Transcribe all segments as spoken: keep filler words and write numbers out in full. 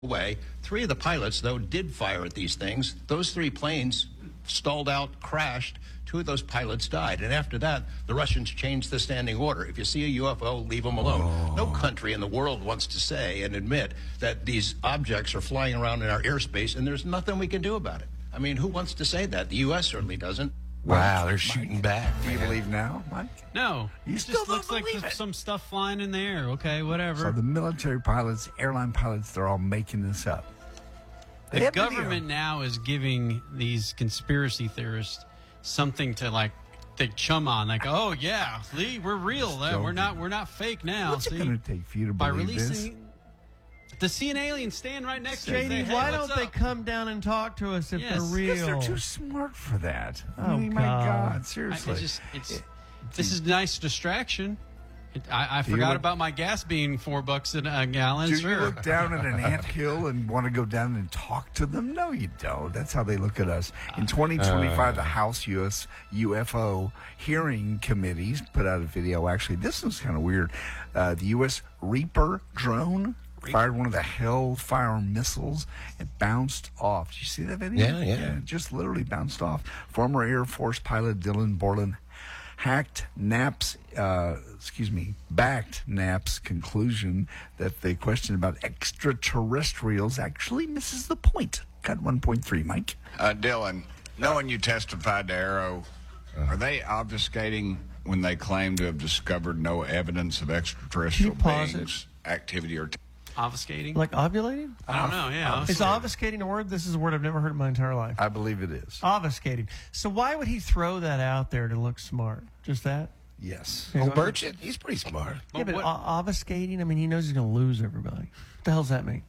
way. Three of the pilots, though, did fire at these things. Those three planes stalled out, crashed. Two of those pilots died. And after that, the Russians changed the standing order. If you see a U F O, leave them alone. Oh. No country in the world wants to say and admit that these objects are flying around in our airspace, and there's nothing we can do about it. I mean, who wants to say that? The U S certainly doesn't. Wow, they're shooting back. Do you believe now, Mike? No. You it still just don't looks like believe it. some stuff flying in the air. Okay, whatever. So the military pilots, airline pilots, they're all making this up. They The have government video. now is giving these conspiracy theorists something to like take chum on. Like, oh yeah, Lee, we're real. Still we're not. We're not fake now. What's See? it going to take for you to By believe releasing this? to see an alien stand right next to J you. D, and say, why hey, don't what's they up? come down and talk to us if Yes. they're real? Because they're too smart for that. Oh, I mean, my God. God, I, seriously. it's just, it's, It- this is a nice distraction. It, I, I Do you forgot look- about my gas being four bucks a, a gallon. Do sure. you look down at an anthill and want to go down and talk to them? No, you don't. That's how they look at us. In twenty twenty-five, the House U S U F O hearing committees put out a video. Actually, this was kind of weird. Uh, the U S Reaper drone fired one of the Hellfire missiles. It bounced off. Did you see that video? Yeah, yeah. it just literally bounced off. Former Air Force pilot Dylan Borland hacked Knapp's, uh, excuse me, backed Knapp's conclusion that the question about extraterrestrials actually misses the point. Cut one point three, Mike. Uh, Dylan, knowing you testified to Arrow, are they obfuscating when they claim to have discovered no evidence of extraterrestrial Can you pause beings, activity, or... T- Obfuscating? Like ovulating? I don't know. Yeah. Is obfuscating a word? This is a word I've never heard in my entire life. I believe it is. Obfuscating. So why would he throw that out there to look smart? Just that? Yes. Oh, Burchett, he's pretty smart. Yeah, but what- o- obfuscating, I mean, he knows he's going to lose everybody. What the hell does that mean?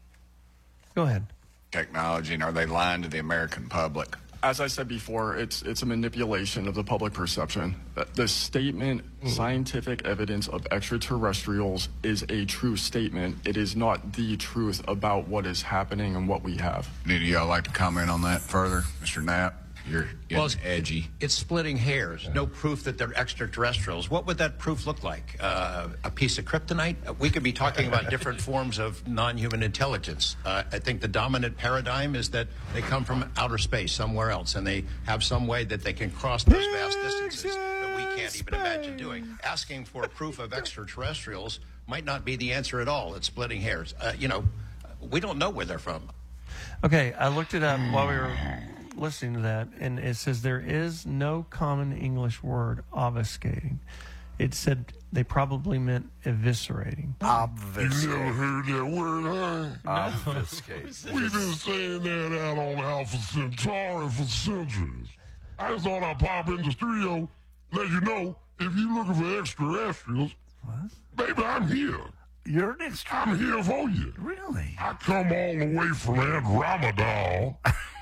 Go ahead. technology, and are they lying to the American public? As I said before, it's it's a manipulation of the public perception. The- The statement, scientific evidence of extraterrestrials, is a true statement. It is not the truth about what is happening and what we have. Do y'all like to comment on that further, Mister Knapp? You're getting Well, it's- edgy. It's splitting hairs. No proof that they're extraterrestrials. What would that proof look like? Uh, a piece of kryptonite? Uh, We could be talking about different forms of non-human intelligence. Uh, I think the dominant paradigm is that they come from outer space, somewhere else, and they have some way that they can cross those vast distances that we can't even imagine doing. Asking for proof of extraterrestrials might not be the answer at all. It's splitting hairs. Uh, you know, we don't know where they're from. Okay, I looked it up while we were listening to that, and it says there is no common English word obfuscating. It said they probably meant eviscerating. Obfuscate. You never heard that word, huh? Obfuscate. We've been saying that out on Alpha Centauri for centuries. I just thought I'd pop in the studio, let you know, if you're looking for extraterrestrials, baby, I'm here. You're an extra. I'm here for you. Really? I come all the way from Andromeda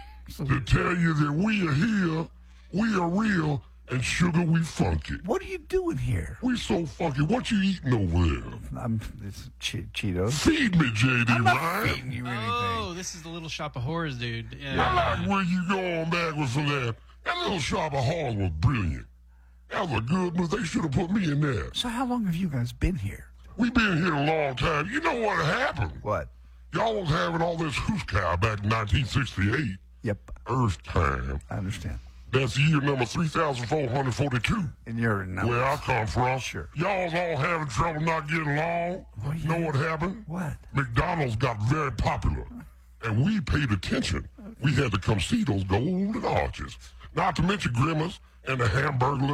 to tell you that we are here, we are real, and sugar, we funky. What are you doing here? We so funky. What you eating over there? I'm it's che- Cheetos. Feed me, J D I'm not Ryan. feeding you anything. Oh, this is the Little Shop of Horrors, dude. I Yeah. like where you going back with from that. That Little Shop of Horrors was brilliant. That was a good move. They should have put me in there. So how long have you guys been here? We've been here a long time. You know what happened? What? Y'all was having all this hooskow back in nineteen sixty-eight. Yep, Earth time. I understand. That's year number three thousand four hundred forty-two. And you're in Where I come from. Sure. Y'all's all having trouble not getting along. Oh, yeah. Know what happened? What? McDonald's got very popular, and we paid attention. We had to come see those golden arches. Not to mention Grimace and the Hamburglar.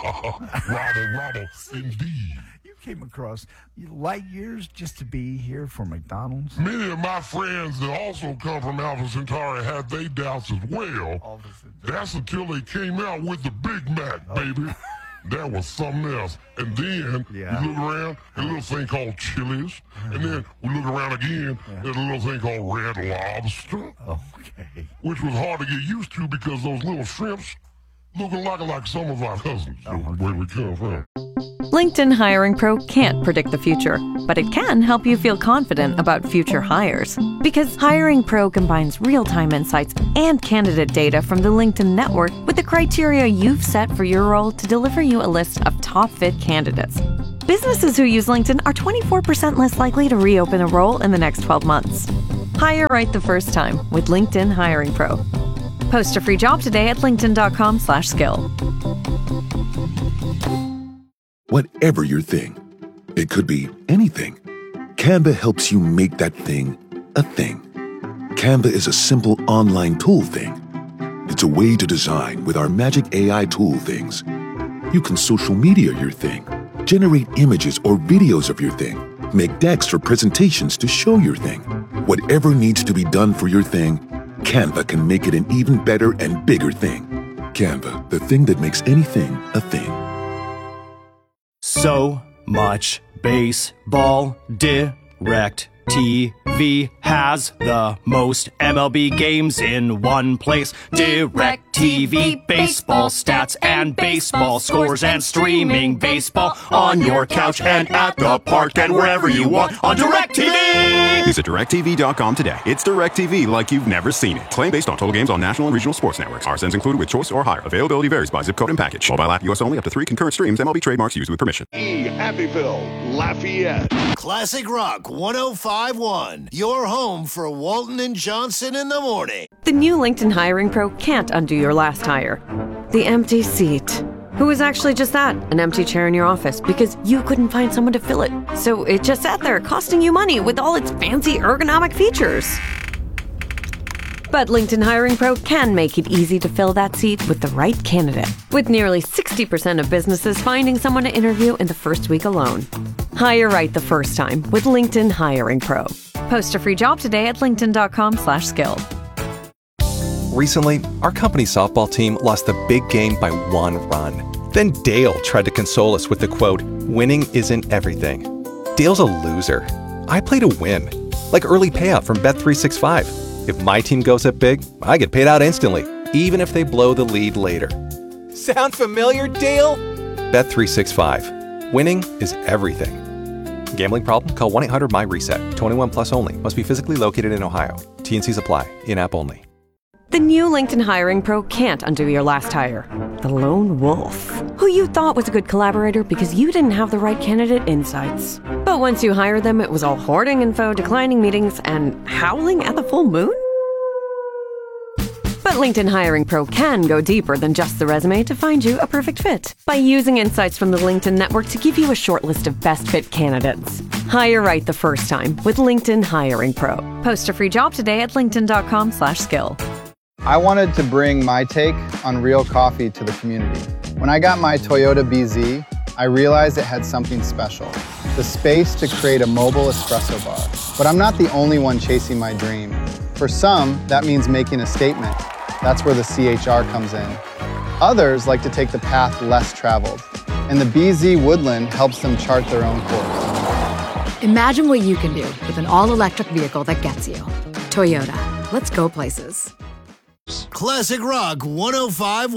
Robble, robble, indeed. You came across light years just to be here for McDonald's. Many of my friends that also come from Alpha Centauri had they doubts as well. Alpha Centauri. That's until they came out with the Big Mac, baby. That was something else. And then Yeah. we look around, there's a little thing called Chili's. And then we look around again, there's a little thing called Red Lobster, Okay. which was hard to get used to because those little shrimps looking like like some of our cousins, Oh, okay. where we come from. LinkedIn Hiring Pro can't predict the future, but it can help you feel confident about future hires. Because Hiring Pro combines real-time insights and candidate data from the LinkedIn network with the criteria you've set for your role to deliver you a list of top-fit candidates. Businesses who use LinkedIn are twenty-four percent less likely to reopen a role in the next twelve months. Hire right the first time with LinkedIn Hiring Pro. Post a free job today at linkedin.com slash skill. Whatever your thing, it could be anything. Canva helps you make that thing a thing. Canva is a simple online tool thing. It's a way to design with our magic A I tool things. You can social media your thing, generate images or videos of your thing, make decks or presentations to show your thing. Whatever needs to be done for your thing, Canva can make it an even better and bigger thing. Canva, the thing that makes anything a thing. So much baseball. Direct T V has the most M L B games in one place. Direct T V, baseball stats and baseball scores and streaming baseball on your couch and at the park and wherever you want on DirecTV. Visit direct T V dot com today. It's DirecTV like you've never seen it. Claim based on total games on national and regional sports networks. R S Ns included with choice or higher. Availability varies by zip code and package. Mobile app U S only, up to three concurrent streams. M L B trademarks used with permission. E. Happyville, Lafayette. Classic Rock one oh five point one. Your home for Walton and Johnson in the morning. The new LinkedIn Hiring Pro can't undo your last hire. The empty seat. Who is actually just that, an empty chair in your office because you couldn't find someone to fill it. So it just sat there costing you money with all its fancy ergonomic features. But LinkedIn Hiring Pro can make it easy to fill that seat with the right candidate, with nearly sixty percent of businesses finding someone to interview in the first week alone. Hire right the first time with LinkedIn Hiring Pro. Post a free job today at linkedin.com slash skill. Recently, our company's softball team lost the big game by one run. Then Dale tried to console us with the quote, "Winning isn't everything." Dale's a loser. I play to win, like early payout from Bet three sixty-five. If my team goes up big, I get paid out instantly, even if they blow the lead later. Sound familiar, Dale? Bet three sixty-five. Winning is everything. Gambling problem? Call one eight hundred M Y reset. twenty-one plus only. Must be physically located in Ohio. T N Cs apply. In-app only. The new LinkedIn Hiring Pro can't undo your last hire. The lone wolf, who you thought was a good collaborator because you didn't have the right candidate insights. But once you hired them, it was all hoarding info, declining meetings, and howling at the full moon? But LinkedIn Hiring Pro can go deeper than just the resume to find you a perfect fit by using insights from the LinkedIn network to give you a short list of best fit candidates. Hire right the first time with LinkedIn Hiring Pro. Post a free job today at linkedin.com slash skill. I wanted to bring my take on real coffee to the community. When I got my Toyota B Z, I realized it had something special, the space to create a mobile espresso bar. But I'm not the only one chasing my dream. For some, that means making a statement. That's where the C H R comes in. Others like to take the path less traveled, and the B Z Woodland helps them chart their own course. Imagine what you can do with an all-electric vehicle that gets you. Toyota. Let's go places. Classic Rock one oh five point one.